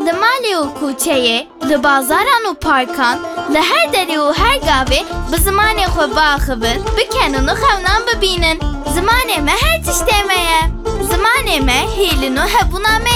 li malê û kûçeyê, li bazaran û parkan, li her derê û her gavê bi zimanê xwe biaxivin, bikenin û xewnan bibînin. Zimanê me her tiştê me ye. Zimanê me hêlin û hebûna me